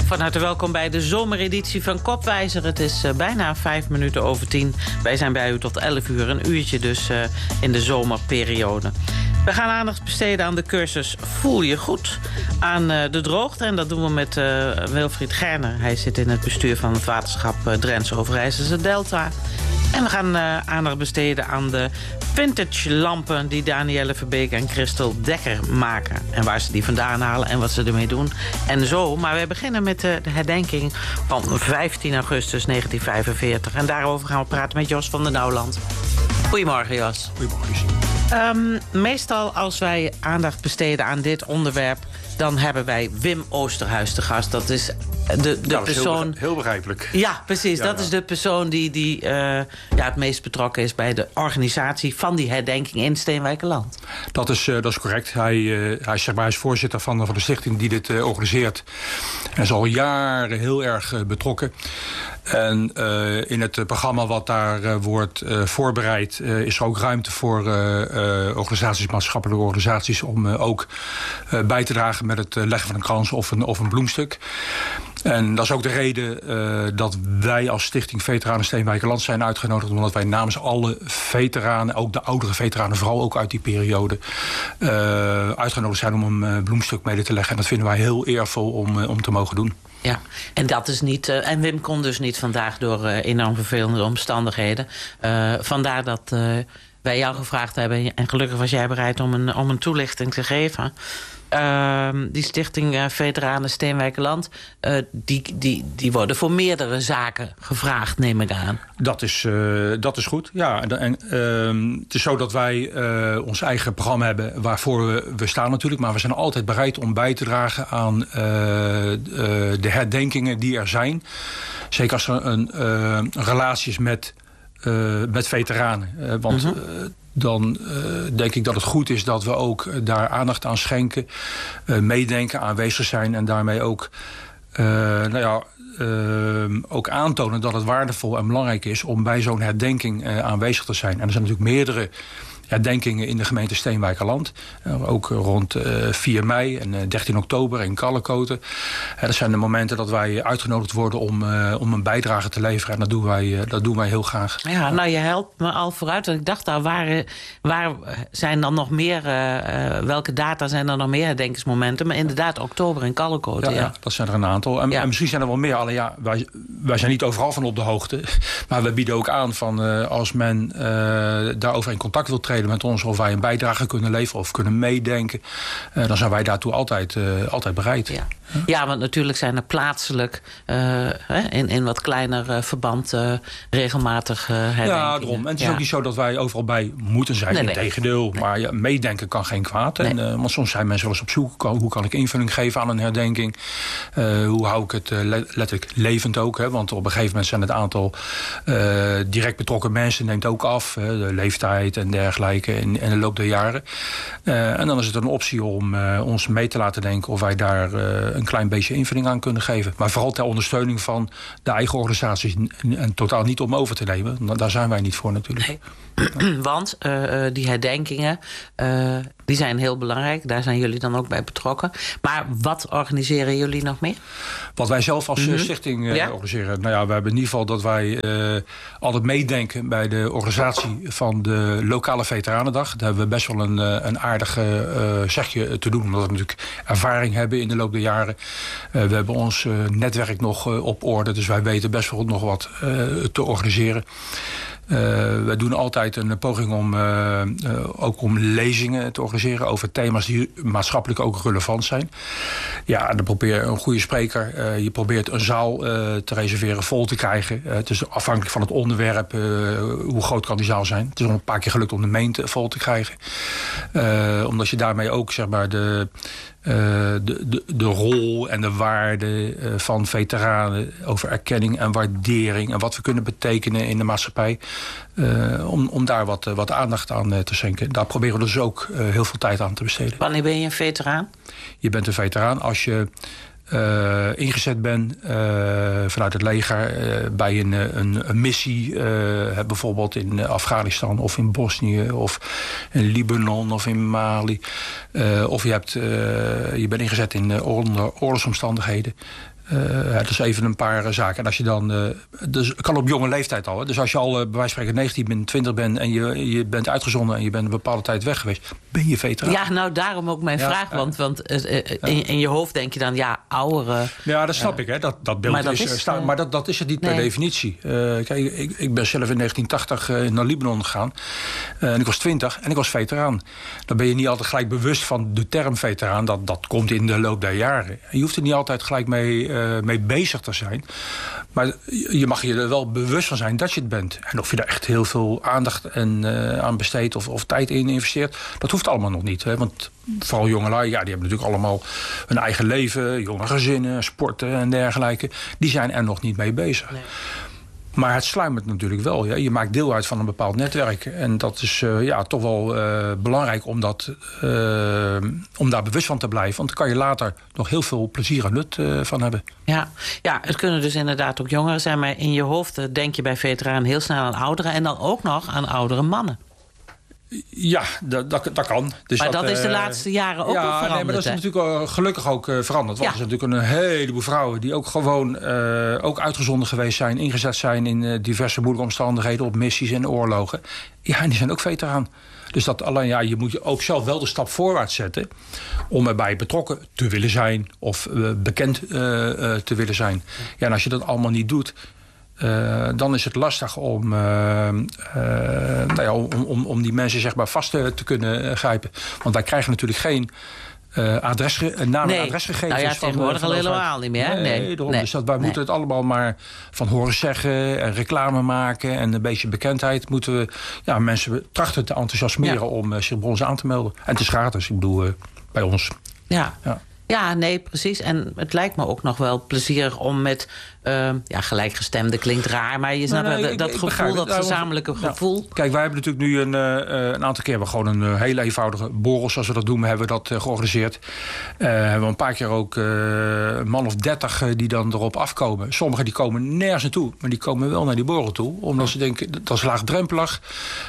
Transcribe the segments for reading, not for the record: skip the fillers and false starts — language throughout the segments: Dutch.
Van harte welkom bij de zomereditie van Kopwijzer. Het is bijna 10:05. Wij zijn bij u tot 11 uur, een uurtje dus in de zomerperiode. We gaan aandacht besteden aan de cursus Voel je goed, aan de droogte. En dat doen we met Wilfried Gerner. Hij zit in het bestuur van het waterschap Drents-Overijsselse Delta. En we gaan aandacht besteden aan de vintage lampen die Danielle Verbeek en Christel Dekker maken. En waar ze die vandaan halen en wat ze ermee doen. En zo, maar we beginnen met de herdenking van 15 augustus 1945. En daarover gaan we praten met Jos van der Nouwland. Goedemorgen, Jos. Goedemorgen. Meestal als wij aandacht besteden aan dit onderwerp, dan hebben wij Wim Oosterhuis te gast. Dat is de persoon. Heel begrijpelijk. Ja, precies. Dat is de persoon die het meest betrokken is bij de organisatie van die herdenking in Steenwijkerland. Dat is correct. Hij is voorzitter van de stichting die dit organiseert. Hij is al jaren heel erg betrokken. En in het programma wat daar wordt voorbereid is er ook ruimte voor organisaties, maatschappelijke organisaties, om ook bij te dragen met het leggen van een krans of een bloemstuk. En dat is ook de reden dat wij als Stichting Veteranen Steenwijkerland zijn uitgenodigd, omdat wij namens alle veteranen, ook de oudere veteranen, vooral ook uit die periode, uitgenodigd zijn om een bloemstuk mede te leggen. En dat vinden wij heel eervol om te mogen doen. Ja, en dat is niet. En Wim kon dus niet vandaag door enorm vervelende omstandigheden. Vandaar dat wij jou gevraagd hebben. En gelukkig was jij bereid om een toelichting te geven. Die stichting Veteranen Steenwijkerland, die worden voor meerdere zaken gevraagd, neem ik aan. Dat is goed, ja. En het is zo dat wij ons eigen programma hebben waarvoor we staan natuurlijk. Maar we zijn altijd bereid om bij te dragen aan de herdenkingen die er zijn. Zeker als er een relatie is met veteranen. Want dan denk ik dat het goed is dat we ook daar aandacht aan schenken, meedenken, aanwezig zijn en daarmee ook, ook aantonen dat het waardevol en belangrijk is om bij zo'n herdenking aanwezig te zijn. En er zijn natuurlijk meerdere herdenkingen in de gemeente Steenwijkerland. Ook rond 4 mei en 13 oktober in Kallekoten. Dat zijn de momenten dat wij uitgenodigd worden om een bijdrage te leveren. En dat doen wij heel graag. Ja, nou, je helpt me al vooruit. Want ik dacht daar, waar zijn dan nog meer, welke data zijn er nog meer herdenkingsmomenten? Maar inderdaad, oktober in Kallekoten. Ja, dat zijn er een aantal. En misschien zijn er wel meer. Alleen wij zijn niet overal van op de hoogte. Maar we bieden ook aan van als men daarover in contact wil treden met ons, of wij een bijdrage kunnen leveren of kunnen meedenken, dan zijn wij daartoe altijd bereid. Ja, want natuurlijk zijn er plaatselijk in wat kleiner verband regelmatig herdenkingen. Ja, daarom. En het is ook niet zo dat wij overal bij moeten zijn. Integendeel. Nee. Maar meedenken kan geen kwaad. Nee. Want soms zijn mensen wel eens op zoek. Hoe kan ik invulling geven aan een herdenking? Hoe hou ik het letterlijk levend ook? Hè? Want op een gegeven moment zijn het aantal direct betrokken mensen neemt ook af. De leeftijd en dergelijke in de loop der jaren. En dan is het een optie om ons mee te laten denken of wij daar een klein beetje invulling aan kunnen geven. Maar vooral ter ondersteuning van de eigen organisaties en totaal niet om over te nemen. Daar zijn wij niet voor natuurlijk. Nee. Want die herdenkingen, die zijn heel belangrijk. Daar zijn jullie dan ook bij betrokken. Maar wat organiseren jullie nog meer? Wat wij zelf als stichting organiseren. Nou ja, we hebben in ieder geval dat wij altijd meedenken bij de organisatie van de lokale veteranendag. Daar hebben we best wel een aardig zegje te doen. Omdat we natuurlijk ervaring hebben in de loop der jaren. We hebben ons netwerk nog op orde. Dus wij weten best wel nog wat te organiseren. We doen altijd een poging om lezingen te organiseren over thema's die maatschappelijk ook relevant zijn. Ja, dan probeer je een goede spreker. Je probeert een zaal te reserveren, vol te krijgen. Het is afhankelijk van het onderwerp, hoe groot kan die zaal zijn. Het is al een paar keer gelukt om de meente vol te krijgen. Omdat je daarmee ook zeg maar de rol en de waarde van veteranen over erkenning en waardering en wat we kunnen betekenen in de maatschappij, om daar wat aandacht aan te schenken. Daar proberen we dus ook heel veel tijd aan te besteden. Wanneer ben je een veteraan? Je bent een veteraan als je ingezet ben vanuit het leger bij een missie, bijvoorbeeld in Afghanistan of in Bosnië of in Libanon of in Mali. Of je bent ingezet in onder oorlogsomstandigheden. Dat is even een paar zaken. En als je dan... dus kan op jonge leeftijd al. Hè. Dus als je al bij wijze van spreken 19 bent, 20 bent... en je bent uitgezonden en je bent een bepaalde tijd weg geweest... ben je veteraan. Ja, nou daarom ook mijn vraag. Want in je hoofd denk je dan, ouderen... Ja, dat snap ik. Hè. Dat beeld maar dat is het niet per definitie. Kijk, ik ben zelf in 1980 naar Libanon gegaan. En ik was 20 en ik was veteraan. Dan ben je niet altijd gelijk bewust van de term veteraan. Dat komt in de loop der jaren. Je hoeft er niet altijd gelijk mee bezig te zijn. Maar je mag je er wel bewust van zijn dat je het bent. En of je daar echt heel veel aandacht aan besteedt of tijd in investeert... dat hoeft allemaal nog niet. Hè? Want vooral jongelui, die hebben natuurlijk allemaal hun eigen leven... jonge gezinnen, sporten en dergelijke. Die zijn er nog niet mee bezig. Nee. Maar het sluimert natuurlijk wel. Ja. Je maakt deel uit van een bepaald netwerk. En dat is toch wel belangrijk om daar bewust van te blijven. Want dan kan je later nog heel veel plezier en nut van hebben. Ja, het kunnen dus inderdaad ook jongeren zijn. Maar in je hoofd denk je bij veteranen heel snel aan ouderen. En dan ook nog aan oudere mannen. Ja, dat kan. Dus maar dat is de laatste jaren ook wel veranderd. Maar dat is natuurlijk gelukkig ook veranderd. Want er zijn natuurlijk een heleboel vrouwen... die ook gewoon ook uitgezonden geweest zijn... ingezet zijn in diverse moeilijke omstandigheden... op missies en oorlogen. Ja, en die zijn ook veteraan. Dus dat alleen, je moet je ook zelf wel de stap voorwaarts zetten... om erbij betrokken te willen zijn... of bekend te willen zijn. Ja, en als je dat allemaal niet doet... dan is het lastig om die mensen zeg maar vast te kunnen grijpen. Want wij krijgen natuurlijk geen naam en adresgegevens. Nou ja, tegenwoordig al helemaal niet meer. Nee. Dus wij moeten het allemaal maar van horen zeggen... en reclame maken en een beetje bekendheid... moeten we mensen trachten te enthousiasmeren om zich bij ons aan te melden. En het is gratis, ik bedoel, bij ons. Ja, nee, precies. En het lijkt me ook nog wel plezierig om met... gelijkgestemde klinkt raar, maar je snapt dat gevoel, dat gezamenlijke gevoel. Kijk, wij hebben natuurlijk nu een aantal keer... gewoon een hele eenvoudige borrel, zoals we dat doen... hebben we dat georganiseerd. Hebben we een paar keer ook een man of 30 die dan erop afkomen. Sommigen die komen nergens naartoe, maar die komen wel naar die borrel toe. Omdat ze denken, dat is laagdrempelig.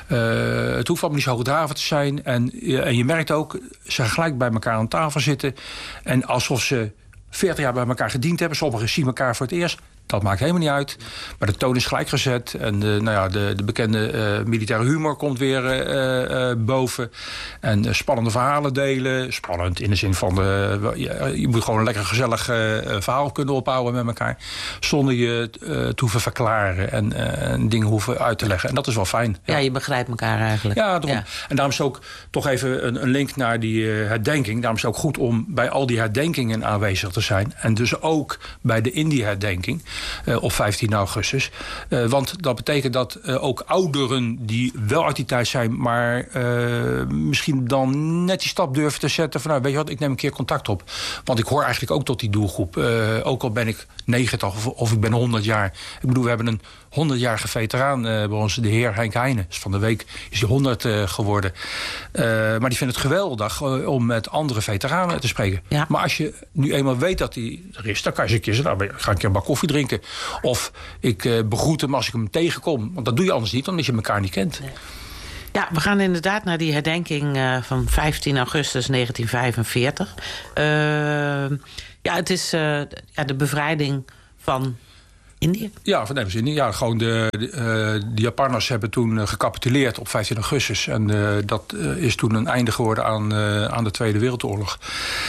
Het hoeft allemaal niet zo hoogdravend te zijn. En je merkt ook, ze gaan gelijk bij elkaar aan tafel zitten... en alsof ze 40 jaar bij elkaar gediend hebben. Sommigen zien elkaar voor het eerst. Dat maakt helemaal niet uit. Maar de toon is gelijk gezet. En de bekende militaire humor komt weer boven. En spannende verhalen delen. Spannend in de zin van... je moet gewoon een lekker gezellig verhaal kunnen ophouden met elkaar. Zonder je te hoeven verklaren. En dingen hoeven uit te leggen. En dat is wel fijn. Ja, je begrijpt elkaar eigenlijk. Ja, daarom. Ja. En daarom is het ook toch even een link naar die herdenking. Daarom is het ook goed om bij al die herdenkingen aanwezig te zijn. En dus ook bij de Indië-herdenking... op 15 augustus. Want dat betekent dat ook ouderen die wel uit die tijd zijn... maar misschien dan net die stap durven te zetten... van weet je wat, ik neem een keer contact op. Want ik hoor eigenlijk ook tot die doelgroep. Ook al ben ik 90 of ik ben 100 jaar. Ik bedoel, we hebben een 100-jarige veteraan bij ons, de heer Henk Heijnen. Dus van de week is hij 100 geworden. Maar die vindt het geweldig om met andere veteranen te spreken. Ja. Maar als je nu eenmaal weet dat hij er is... dan kan je eens een keer zeggen, ga ik een keer een bak koffie drinken. Of ik begroet hem als ik hem tegenkom. Want dat doe je anders niet, omdat je elkaar niet kent. Nee. Ja, we gaan inderdaad naar die herdenking van 15 augustus 1945. Het is de bevrijding van... Indië? Ja, van Indië. Ja, gewoon de Japanners hebben toen gecapituleerd op 15 augustus. En dat is toen een einde geworden aan de Tweede Wereldoorlog.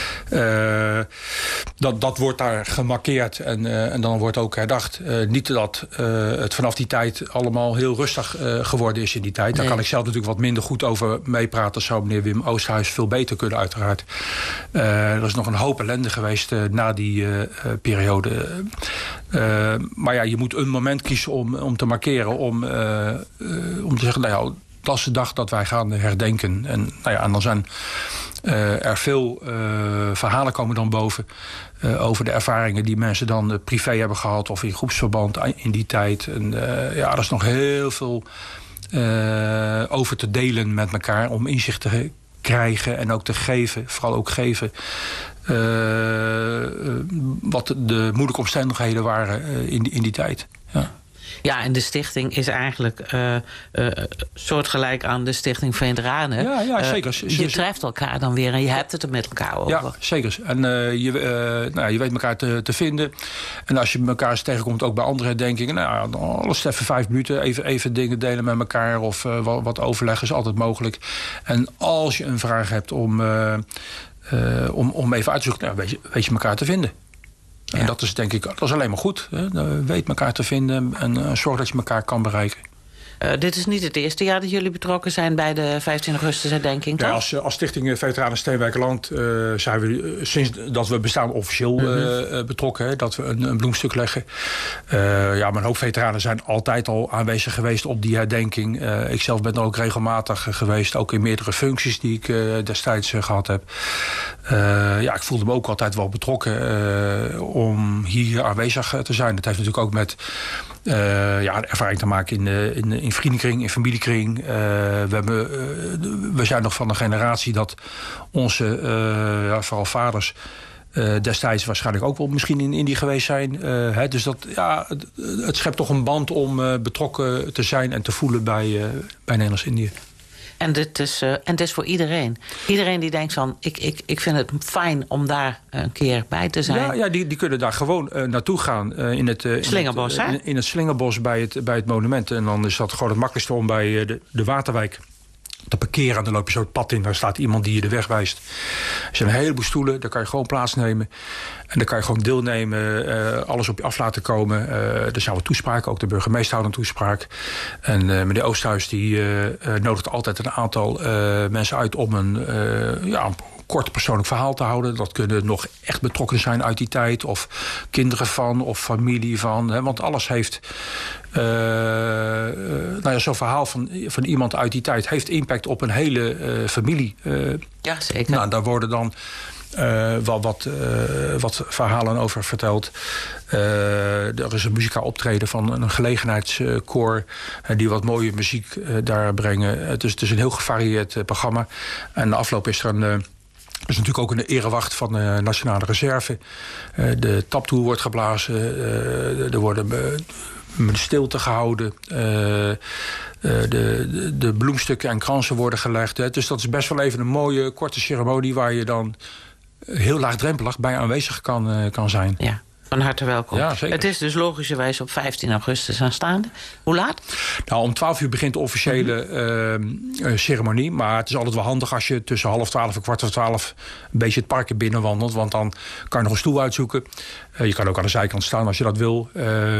Dat wordt daar gemarkeerd en dan wordt ook herdacht. Niet dat het vanaf die tijd allemaal heel rustig geworden is in die tijd. Daar kan ik zelf natuurlijk wat minder goed over meepraten. Zou meneer Wim Oosthuis veel beter kunnen, uiteraard. Er is nog een hoop ellende geweest na die periode. Maar ja, je moet een moment kiezen om te markeren. Om te zeggen, dat is de dag dat wij gaan herdenken. En dan zijn er veel verhalen komen dan boven. Over de ervaringen die mensen dan privé hebben gehad. Of in groepsverband in die tijd. En er is nog heel veel over te delen met elkaar. Om inzicht te krijgen en ook te geven. Vooral ook geven. Wat de moeilijke omstandigheden waren in die tijd. Ja. Ja, en de stichting is eigenlijk soortgelijk aan de Stichting Veteranen. Ja, zeker. Je treft elkaar dan weer en je hebt het er met elkaar over. Ja, zeker. En je weet elkaar te vinden. En als je elkaar eens tegenkomt, ook bij andere herdenkingen... nou, alles even 5 minuten, even dingen delen met elkaar... of wat overleggen is altijd mogelijk. En als je een vraag hebt om even uit te zoeken... Nou, weet je elkaar te vinden. En dat is denk ik, dat is alleen maar goed. Hè? Weet elkaar te vinden en zorg dat je elkaar kan bereiken. Dit is niet het eerste jaar dat jullie betrokken zijn bij de 15 augustus herdenking, toch? Ja, als Stichting Veteranen Steenwijkerland zijn we sinds dat we bestaan officieel betrokken. Hè, dat we een bloemstuk leggen. Maar een hoop veteranen zijn altijd al aanwezig geweest op die herdenking. Ik zelf ben er ook regelmatig geweest. Ook in meerdere functies die ik destijds gehad heb. Ik voelde me ook altijd wel betrokken om hier aanwezig te zijn. Dat heeft natuurlijk ook met ervaring te maken in vriendenkring, in familiekring. We zijn nog van een generatie dat onze, vooral vaders... destijds waarschijnlijk ook wel misschien in Indië geweest zijn. Dus het schept toch een band om betrokken te zijn... en te voelen bij Nederlands-Indië. En het is voor iedereen. Iedereen die denkt van, ik vind het fijn om daar een keer bij te zijn. Ja, die kunnen daar gewoon naartoe gaan. In het Slingerbos, hè? In het Slingerbos bij het monument. En dan is dat gewoon het makkelijkste om bij de Waterwijk te parkeren. En dan loop je zo het pad in. Daar staat iemand die je de weg wijst. Er zijn een heleboel stoelen. Daar kan je gewoon plaatsnemen. En dan kan je gewoon deelnemen. Alles op je af laten komen. Er zijn wat toespraken. Ook de burgemeester houdt een toespraak. En meneer Oosthuis die nodigt altijd een aantal mensen uit om een kort persoonlijk verhaal te houden. Dat kunnen nog echt betrokkenen zijn uit die tijd. Of kinderen van, of familie van. Hè, want alles heeft... zo'n verhaal van iemand uit die tijd... heeft impact op een hele familie. Ja, zeker. Nou, daar worden dan wel wat verhalen over verteld. Er is een muzikaal optreden van een gelegenheidskoor... die wat mooie muziek daar brengen. Dus het is een heel gevarieerd programma. En de afloop is er een... Er is natuurlijk ook een erewacht van de Nationale Reserve. De taptoe wordt geblazen. Er worden stilte gehouden. De bloemstukken en kransen worden gelegd. Dus dat is best wel even een mooie, korte ceremonie... waar je dan heel laagdrempelig bij aanwezig kan zijn. Ja. Van harte welkom. Ja, zeker. Het is dus logischerwijs op 15 augustus aanstaande. Hoe laat? Nou, om 12 uur begint de officiële ceremonie. Maar het is altijd wel handig als je tussen 11:30 en 11:15... een beetje het park binnenwandelt. Want dan kan je nog een stoel uitzoeken. Je kan ook aan de zijkant staan als je dat wil.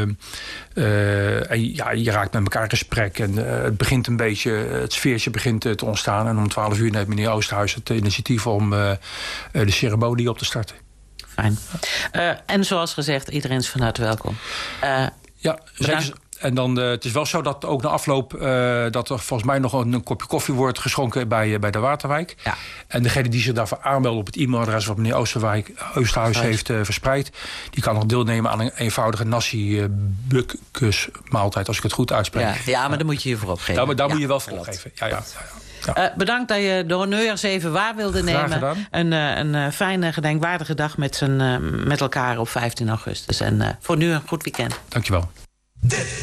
En je raakt met elkaar in gesprek. En het begint een beetje, het sfeertje begint te ontstaan. En om 12 uur neemt meneer Oosthuis het initiatief om de ceremonie op te starten. Fijn. En zoals gezegd, iedereen is van harte welkom. Zeker. En dan, het is wel zo dat ook na afloop... dat er volgens mij nog een kopje koffie wordt geschonken bij de Waterwijk. Ja. En degene die zich daarvoor aanmeldt op het e-mailadres... wat meneer Oosthuis heeft verspreid... die kan nog deelnemen aan een eenvoudige nasi-bukkus maaltijd... als ik het goed uitspreek. Ja, maar daar moet je je voor opgeven. Daar moet je wel voor opgeven. Ja. Bedankt dat je de honneurs even waar wilde nemen. Een fijne, gedenkwaardige dag met elkaar op 15 augustus. En voor nu een goed weekend. Dankjewel.